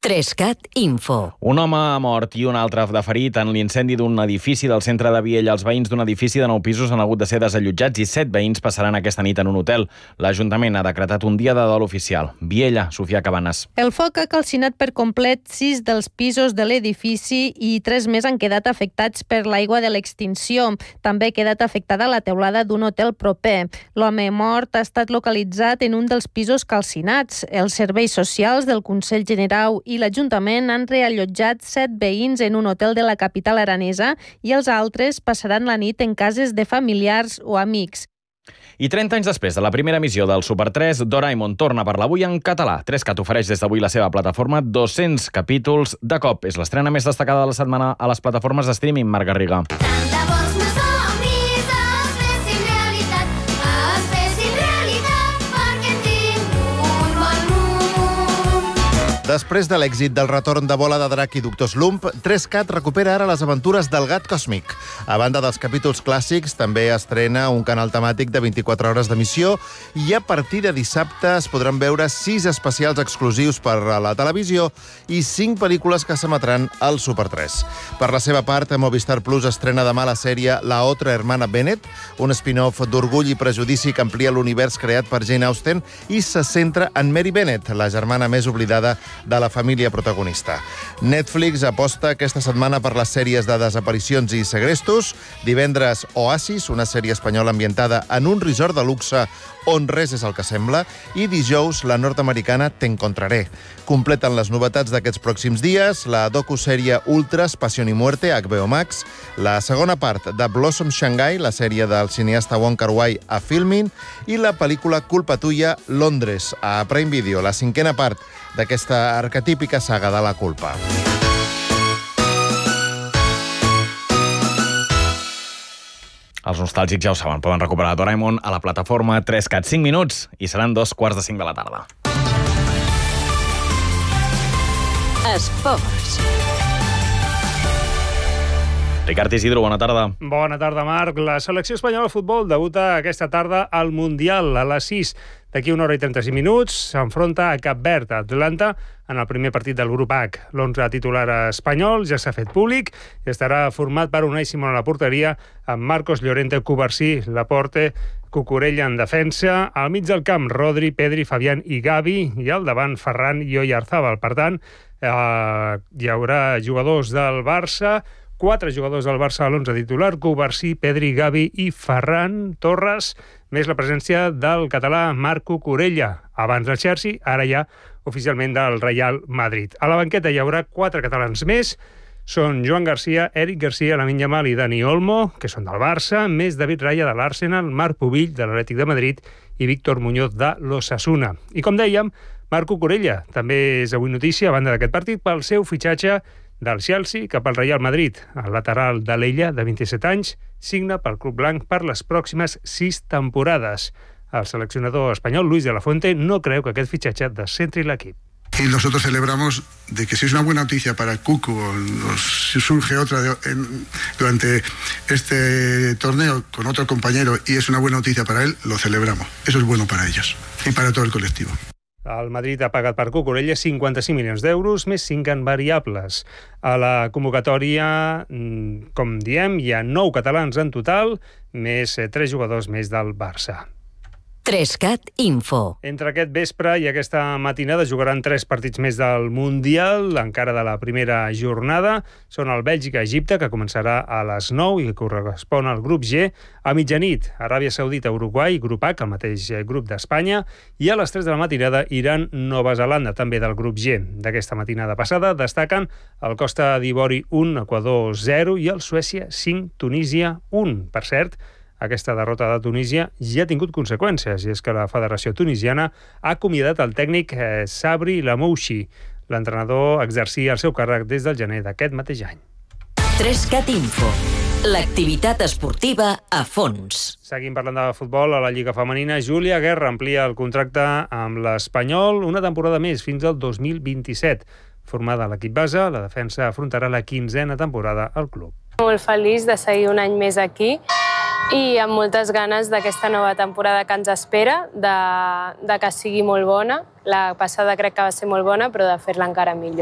3CAT Info. Un home ha mort i un altre de ferit en l'incendi d'un edifici del centre de Viella. Els veïns d'un edifici de 9 pisos han hagut de ser desallotjats i 7 veïns passaran aquesta nit en un hotel. L'Ajuntament ha decretat un dia de dol oficial. Viella, Sofia Cabanes. El foc ha calcinat per complet 6 dels pisos de l'edifici i 3 més han quedat afectats per l'aigua de l'extinció. També ha quedat afectada la teulada d'un hotel proper. L'home mort ha estat localitzat en un dels pisos calcinats. Els serveis socials del Consell Generau i l'Ajuntament han reallotjat 7 veïns en un hotel de la capital aranesa i els altres passaran la nit en cases de familiars o amics. I 30 anys després de la primera emissió del Super 3, Doraemon torna a parlar avui en català. 3CAT ofereix des d'avui la seva plataforma 200 capítols de cop. És l'estrena més destacada de la setmana a les plataformes de streaming. Marc Garriga. Després de l'èxit del retorn de Bola de Drac i Doctor Slump, 3CAT recupera ara les aventures del gat còsmic. A banda dels capítols clàssics, també estrena un canal temàtic de 24 hores d'emissió i a partir de dissabte es podran veure 6 especials exclusius per a la televisió i 5 pel·lícules que s'emetran al Super 3. Per la seva part, Movistar Plus estrena demà la sèrie La otra hermana Bennett, un spin-off d'Orgull i Prejudici que amplia l'univers creat per Jane Austen i se centra en Mary Bennett, la germana més oblidada de la família protagonista. Netflix aposta aquesta setmana per les sèries de desaparicions i segrestos. Divendres, Oasis, una sèrie espanyola ambientada en un resort de luxe on res és el que sembla, i dijous, la nord-americana T'encontraré. Completen les novetats d'aquests pròxims dies la docusèrie Ultras, Pasión y Muerte, a HBO Max, la segona part de Blossom Shanghai, la sèrie del cineasta Wong Kar-wai a Filmin, i la pel·lícula Culpa tuya, Londres, a Prime Video, la 5a part d'aquesta arquetípica saga de la culpa. Els nostàlgics ja ho saben, poden recuperar Doraemon a la plataforma 3CAT. 5 minuts i seran 2:45 de la tarda. Esports. Ricard Isidro, bona tarda. Bona tarda, Marc. La selecció espanyola de futbol debuta aquesta tarda al Mundial a les 6. D'aquí 1 hora i 35 minuts s'enfronta a Cap Verd, a Atlanta, en el primer partit del grup H. L'11 titular espanyol ja s'ha fet públic i estarà format per Unai Simón a la porteria, amb Marcos Llorente, Cubarsí, Laporte, Cucurella en defensa, al mig del camp Rodri, Pedri, Fabián i Gavi, i al davant Ferran i Oyarzabal. Per tant, hi haurà jugadors del Barça, 4 jugadors del Barça a l'11 titular, Cubarsí, Pedri, Gavi i Ferran Torres, més la presència del català Marc Cucurella, abans del Chelsea, ara ja oficialment del Real Madrid. A la banqueta hi haurà 4 catalans més, són Joan Garcia, Eric Garcia, Lamine Yamal i Dani Olmo, que són del Barça, més David Raya de l'Arsenal, Marc Pubill de l'Atlètic de Madrid i Víctor Muñoz de l'Osasuna. I com dèiem, Marc Cucurella també és avui notícia, a banda d'aquest partit, pel seu fitxatge del Chelsea cap al Real Madrid. El lateral de l'Ella, de 27 anys, signa pel club blanc per les pròximes 6 temporades. El seleccionador espanyol, Luis de la Fuente, no creu que aquest fitxatge descentri l'equip. Y nosotros celebramos de que si es una buena noticia para Cucu o si surge otra durante este torneo con otro compañero y es una buena noticia para él, lo celebramos. Eso es bueno para ellos y para todo el colectivo. El Madrid ha pagat per Cucurella 55 milions d'euros, més 5 en variables. A la convocatòria, com diem, hi ha 9 catalans en total, més 3 jugadors més del Barça. 3CAT Info. Entre aquest vespre i aquesta matinada jugaran 3 partits més del Mundial, encara de la primera jornada. Són el Bèlgica-Egipte, que començarà a les 9 i que correspon al grup G. A mitjanit, Aràbia Saudita-Uruguai, grup H, el mateix grup d'Espanya. I a les 3 de la matinada, Iran-Nova Zelanda, també del grup G. D'aquesta matinada passada destaquen el Costa d'Ivori 1, Equador 0 i el Suècia 5, Tunísia 1. Per cert, aquesta derrota de Tunísia ja ha tingut conseqüències, i és que la Federació Tunisiana ha acomiadat el tècnic Sabri Lamouchi. L'entrenador exercia el seu càrrec des del gener d'aquest mateix any. 3CAT Info. L'activitat esportiva a fons. Seguim parlant de futbol. A la Lliga Femenina, Júlia Guerra amplia el contracte amb l'Espanyol una temporada més, fins al 2027. Formada a l'equip base, la defensa afrontarà la 15a temporada al club. Molt feliç de seguir un any més aquí i amb moltes ganes d'aquesta nova temporada que ens espera, de que sigui molt bona. La passada crec que va ser molt bona, però de fer-la encara millor.